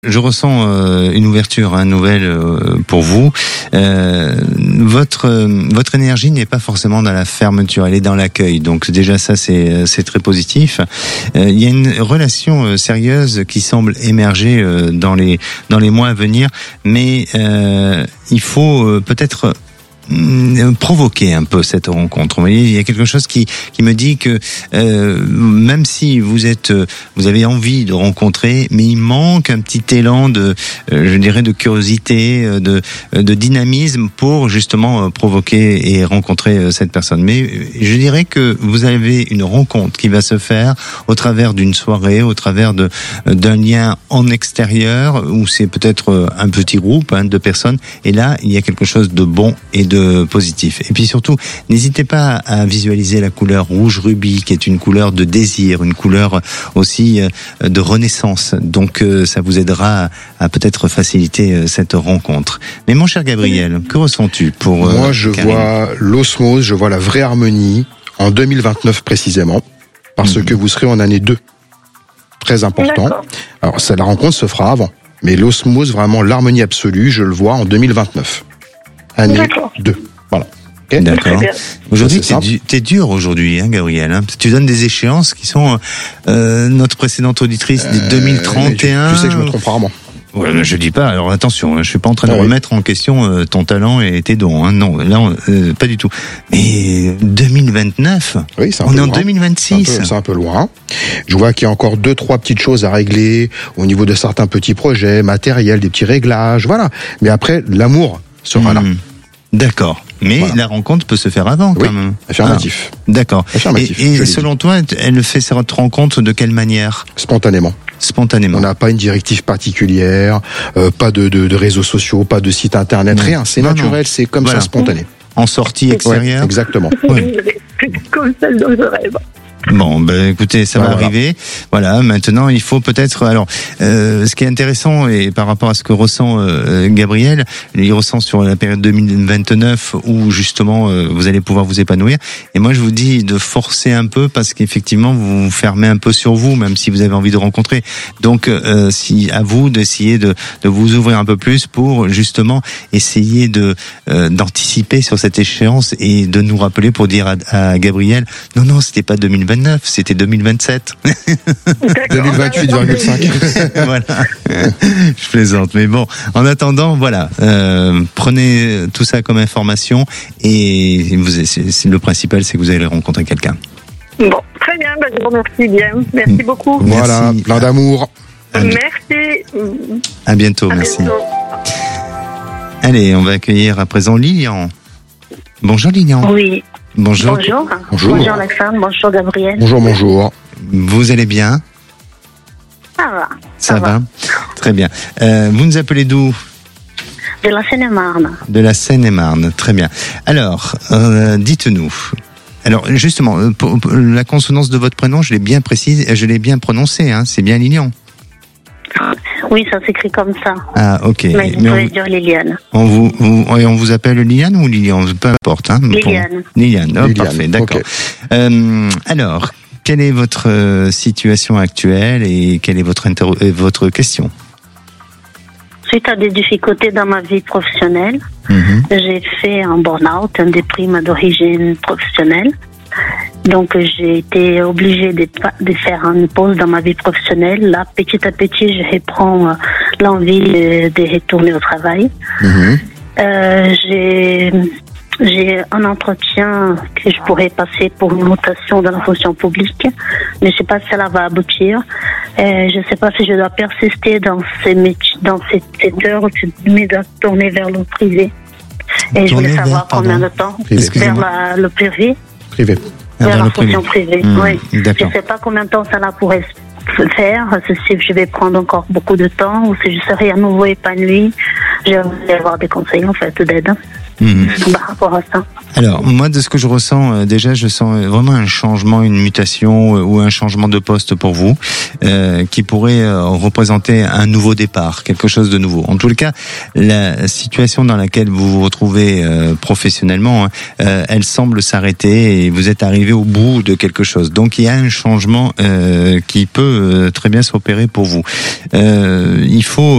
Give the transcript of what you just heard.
Je ressens une ouverture nouvelle pour vous. Votre énergie n'est pas forcément dans la fermeture, elle est dans l'accueil. Donc déjà ça c'est très positif. Il y a une relation sérieuse qui semble émerger dans les mois à venir, mais il faut peut-être provoquer un peu cette rencontre. Vous voyez, il y a quelque chose qui me dit que même si vous avez envie de rencontrer, mais il manque un petit élan de curiosité, de dynamisme pour justement provoquer et rencontrer cette personne. Mais je dirais que vous avez une rencontre qui va se faire au travers d'une soirée, au travers d'un lien en extérieur où c'est peut-être un petit groupe de personnes. Et là, il y a quelque chose de bon et de positif. Et puis surtout, n'hésitez pas à visualiser la couleur rouge rubis, qui est une couleur de désir, une couleur aussi de renaissance. Donc ça vous aidera à peut-être faciliter cette rencontre. Mais mon cher Gabriel, que ressens-tu pour Moi, je vois l'osmose, je vois la vraie harmonie en 2029 précisément, parce que vous serez en année 2. Très important. D'accord. Alors, la rencontre se fera avant. Mais l'osmose, vraiment l'harmonie absolue, je le vois en 2029. Année 2. Voilà. Okay. D'accord. Aujourd'hui, t'es dur aujourd'hui, Gabriel. Tu donnes des échéances qui sont notre précédente auditrice des 2031. Tu sais que je me trompe rarement. Ouais, je dis pas. Alors attention, je suis pas en train de remettre en question ton talent et tes dons. Non, là, pas du tout. Mais 2029. Oui, c'est un peu loin. En 2026. C'est un peu loin. Je vois qu'il y a encore 2-3 petites choses à régler au niveau de certains petits projets matériels, des petits réglages, voilà. Mais après, l'amour sera là. D'accord. Mais la rencontre peut se faire avant, quand même. Affirmatif. D'accord. Et selon toi, elle fait cette rencontre de quelle manière ? Spontanément. On n'a pas une directive particulière, pas de réseaux sociaux, pas de site internet, rien. C'est naturel, c'est comme ça, spontané. En sortie extérieure ? Exactement. Comme celle dont je rêve. Bon, écoutez, ça va arriver. Voilà, maintenant, il faut peut-être... Alors, ce qui est intéressant, et par rapport à ce que ressent Gabriel, il ressent sur la période 2029, où justement, vous allez pouvoir vous épanouir. Et moi, je vous dis de forcer un peu, parce qu'effectivement, vous vous fermez un peu sur vous, même si vous avez envie de rencontrer. Donc, à vous d'essayer de vous ouvrir un peu plus pour, justement, essayer d'anticiper sur cette échéance et de nous rappeler pour dire à Gabriel, non, c'était pas 2029, c'était 2027. 2028,5. Voilà. Je plaisante. Mais bon, en attendant, voilà, prenez tout ça comme information et le principal, c'est que vous allez rencontrer quelqu'un. Bon, très bien, je vous remercie bien. Merci beaucoup. Voilà, plein d'amour. Merci. À bientôt, merci. Bientôt. Allez, on va accueillir à présent Lilian. Bonjour Lilian. Oui. Bonjour. Bonjour Alexandre, bonjour Gabriel. Bonjour. Vous allez bien ? Ça va. Très bien. Vous nous appelez d'où ? De la Seine-et-Marne. De la Seine-et-Marne, très bien. Alors, dites-nous. Alors, justement, la consonance de votre prénom, je l'ai bien précise, je l'ai bien prononcée, c'est bien Lilian. Oui, ça s'écrit comme ça. Ah, ok. Mais vous pouvez dire Liliane. On vous appelle Liliane ou Lilian ? Peu importe. Liliane. Liliane, parfait, d'accord. Okay. Alors, quelle est votre situation actuelle et quelle est votre question ? Suite à des difficultés dans ma vie professionnelle, j'ai fait un burn-out, une déprime d'origine professionnelle. Donc j'ai été obligée de faire une pause dans ma vie professionnelle. Là, petit à petit, je reprends l'envie de retourner au travail. J'ai un entretien que je pourrais passer pour une mutation dans la fonction publique, mais je ne sais pas si cela va aboutir. Je ne sais pas si je dois persister dans ces métiers, dans cette secteur, ou si je dois tourner vers le privé. Et je voulais savoir combien de temps vers le privé. Vers la fonction privée, oui. Je ne sais pas combien de temps cela pourrait se faire, si je vais prendre encore beaucoup de temps ou si je serai à nouveau épanouie. Je vais avoir des conseils en fait d'aide par rapport à ça. Alors, moi, de ce que je ressens, déjà, je sens vraiment un changement, une mutation ou un changement de poste pour vous, qui pourrait représenter un nouveau départ, quelque chose de nouveau. En tout cas, la situation dans laquelle vous vous retrouvez professionnellement, elle semble s'arrêter et vous êtes arrivé au bout de quelque chose. Donc, il y a un changement qui peut très bien s'opérer pour vous. Il faut